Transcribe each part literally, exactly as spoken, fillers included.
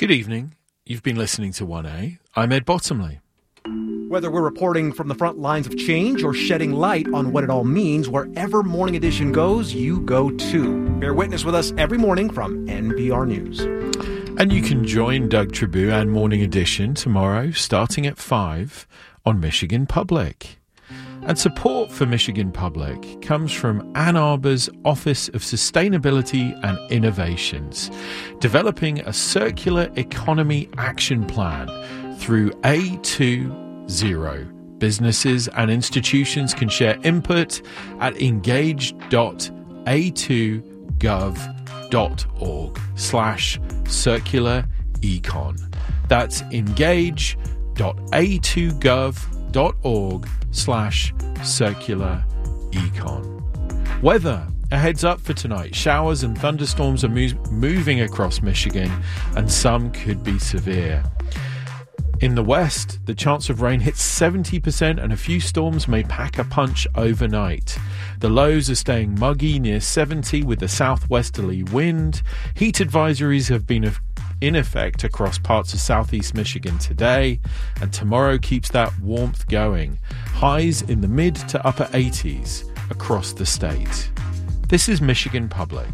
Good evening. You've been listening to one A. I'm Ed Bottomley. Whether we're reporting from the front lines of change or shedding light on what it all means, wherever Morning Edition goes, you go too. Bear witness with us every morning from N P R News. And you can join Doug Tribou and Morning Edition tomorrow, starting at five on Michigan Public. And support for Michigan Public comes from Ann Arbor's Office of Sustainability and Innovations, developing a circular economy action plan through A two Zero. Businesses and institutions can share input at engage dot a two gov dot org slash circular econ. That's engage dot a two gov dot org slash circular econ. Weather. A heads up for tonight. Showers and thunderstorms are mo- moving across Michigan, and some could be severe. In the west, the chance of rain hits seventy percent and a few storms may pack a punch overnight. The lows are staying muggy near seventy with a southwesterly wind. Heat advisories have been in effect across parts of southeast Michigan today, and tomorrow keeps that warmth going. Highs in the mid to upper eighties across the state. This is Michigan Public.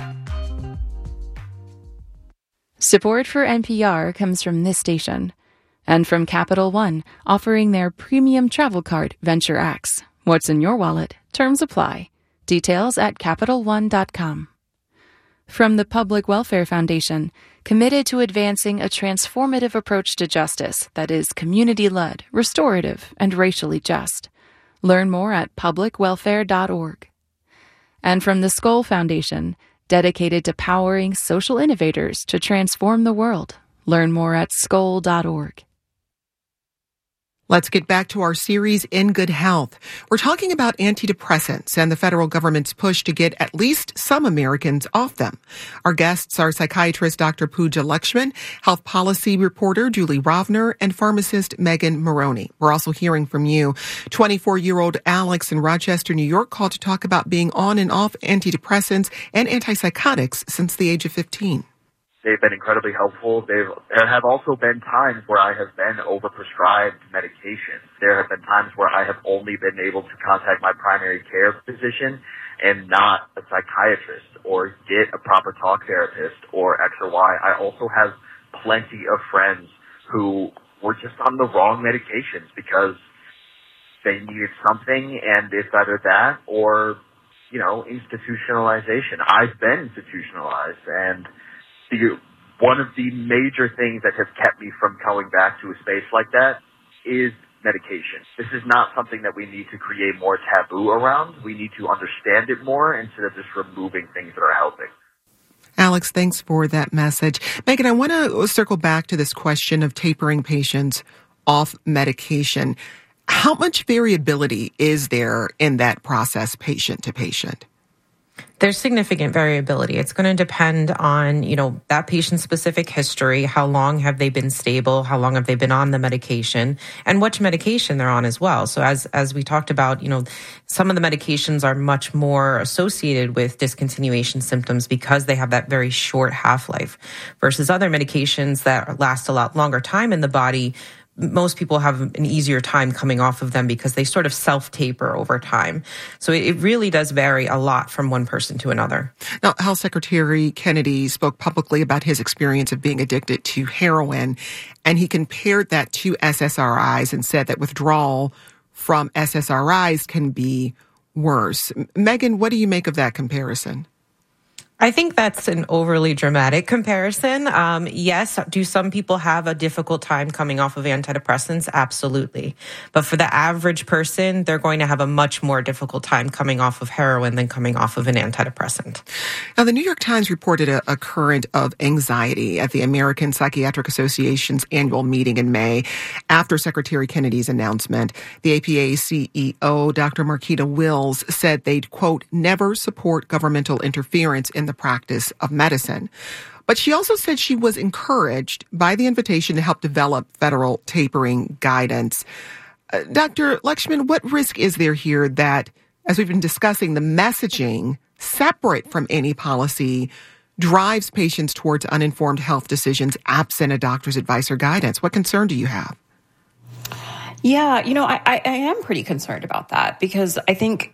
Support for N P R comes from this station. And from Capital One, offering their premium travel card, Venture X. What's in your wallet? Terms apply. Details at Capital One dot com. From the Public Welfare Foundation, committed to advancing a transformative approach to justice that is community-led, restorative, and racially just. Learn more at public welfare dot org. And from the Skoll Foundation, dedicated to powering social innovators to transform the world. Learn more at skoll dot org. Let's get back to our series, In Good Health. We're talking about antidepressants and the federal government's push to get at least some Americans off them. Our guests are psychiatrist Doctor Pooja Lakshman, health policy reporter Julie Rovner, and pharmacist Megan Maroney. We're also hearing from you. twenty-four-year-old Alex in Rochester, New York, called to talk about being on and off antidepressants and antipsychotics since the age of fifteen. They've been incredibly helpful. They've, there have also been times where I have been overprescribed medication. There have been times where I have only been able to contact my primary care physician and not a psychiatrist or get a proper talk therapist or X or Y. I also have plenty of friends who were just on the wrong medications because they needed something, and it's either that or, you know, institutionalization. I've been institutionalized, and The, one of the major things that has kept me from going back to a space like that is medication. This is not something that we need to create more taboo around. We need to understand it more instead of just removing things that are helping. Alex, thanks for that message. Megan, I want to circle back to this question of tapering patients off medication. How much variability is there in that process, patient to patient? There's significant variability. It's going to depend on, you know, that patient's specific history, how long have they been stable, how long have they been on the medication, and which medication they're on as well. So as as we talked about, you know, some of the medications are much more associated with discontinuation symptoms because they have that very short half-life versus other medications that last a lot longer time in the body. Most people have an easier time coming off of them because they sort of self-taper over time. So it really does vary a lot from one person to another. Now, Health Secretary Kennedy spoke publicly about his experience of being addicted to heroin, and he compared that to S S R Is and said that withdrawal from S S R Is can be worse. Megan, what do you make of that comparison? I think that's an overly dramatic comparison. Um, yes, do some people have a difficult time coming off of antidepressants? Absolutely. But for the average person, they're going to have a much more difficult time coming off of heroin than coming off of an antidepressant. Now, the New York Times reported a, a current of anxiety at the American Psychiatric Association's annual meeting in May after Secretary Kennedy's announcement. The A P A C E O, Doctor Marquita Wills, said they'd, quote, never support governmental interference in the practice of medicine. But she also said she was encouraged by the invitation to help develop federal tapering guidance. Uh, Doctor Lakshman, what risk is there here that, as we've been discussing, the messaging separate from any policy drives patients towards uninformed health decisions absent a doctor's advice or guidance. What concern do you have? Yeah, you know, I, I, I am pretty concerned about that because I think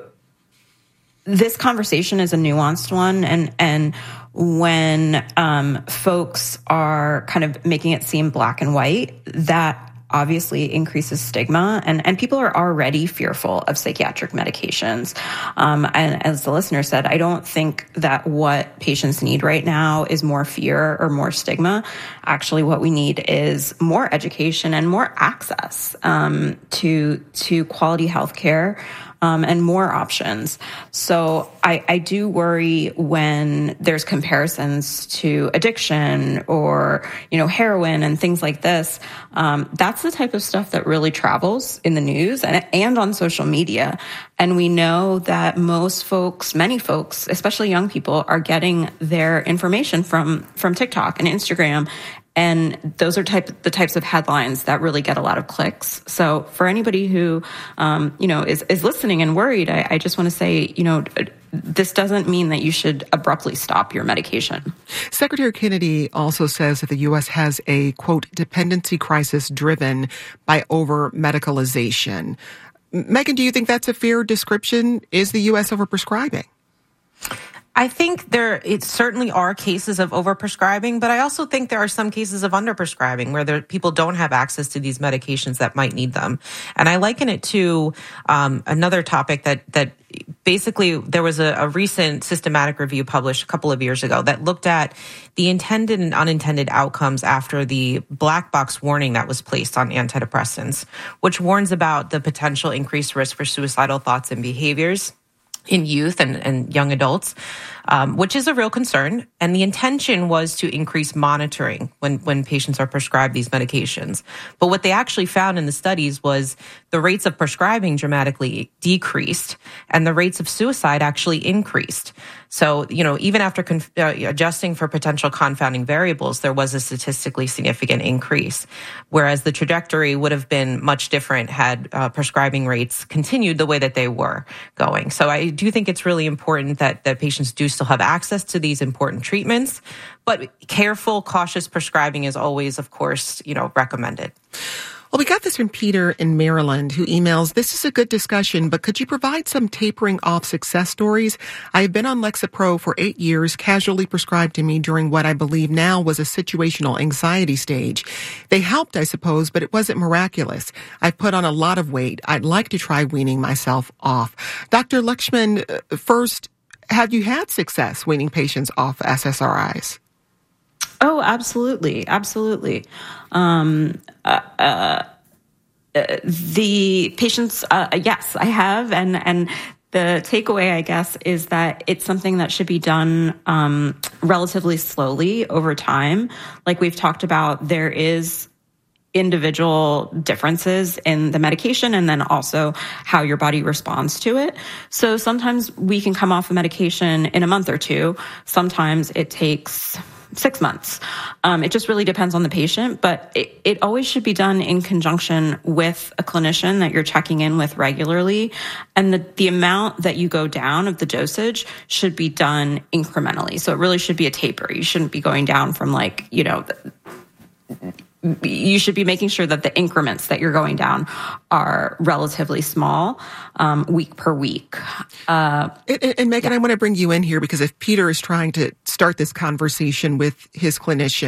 this conversation is a nuanced one. And, and when um, folks are kind of making it seem black and white, that obviously increases stigma, and, and people are already fearful of psychiatric medications. Um, and as the listener said, I don't think that what patients need right now is more fear or more stigma. Actually, what we need is more education and more access um, to to quality health care. Um, and more options. So I, I do worry when there's comparisons to addiction or, you know, heroin and things like this. Um, that's the type of stuff that really travels in the news and, and on social media. And we know that most folks, many folks, especially young people, are getting their information from, from TikTok and Instagram. And those are type the types of headlines that really get a lot of clicks. So for anybody who, um, you know, is, is listening and worried, I, I just want to say, you know, this doesn't mean that you should abruptly stop your medication. Secretary Kennedy also says that the U S has a, quote, dependency crisis driven by over-medicalization. Megan, do you think that's a fair description? Is the U S overprescribing? I think there it certainly are cases of overprescribing, but I also think there are some cases of underprescribing where there, people don't have access to these medications that might need them. And I liken it to um, another topic that that basically there was a, a recent systematic review published a couple of years ago that looked at the intended and unintended outcomes after the black box warning that was placed on antidepressants, which warns about the potential increased risk for suicidal thoughts and behaviors in youth and, and young adults, um, which is a real concern. And the intention was to increase monitoring when, when patients are prescribed these medications. But what they actually found in the studies was the rates of prescribing dramatically decreased and the rates of suicide actually increased. So, you know, even after conf- uh, adjusting for potential confounding variables, there was a statistically significant increase, whereas the trajectory would have been much different had uh, prescribing rates continued the way that they were going. So I do think it's really important that, that patients do still have access to these important treatments, but careful, cautious prescribing is always, of course, you know, recommended. Well, we got this from Peter in Maryland who emails, this is a good discussion, but could you provide some tapering off success stories? I have been on Lexapro for eight years, casually prescribed to me during what I believe now was a situational anxiety stage. They helped, I suppose, but it wasn't miraculous. I've put on a lot of weight. I'd like to try weaning myself off. Doctor Lakshman, first, have you had success weaning patients off S S R Is? Oh, absolutely. Absolutely. Um, uh, uh, the patients, uh, yes, I have. And, and the takeaway, I guess, is that it's something that should be done um, relatively slowly over time. Like we've talked about, there is individual differences in the medication and then also how your body responds to it. So sometimes we can come off a medication in a month or two. Sometimes it takes six months. Um, it just really depends on the patient, but it, it always should be done in conjunction with a clinician that you're checking in with regularly. And the, the amount that you go down of the dosage should be done incrementally. So it really should be a taper. You shouldn't be going down from like, you know, the, you should be making sure that the increments that you're going down are relatively small, um, week per week. Uh, and, and Megan, yeah. I want to bring you in here because if Peter is trying to start this conversation with his clinician,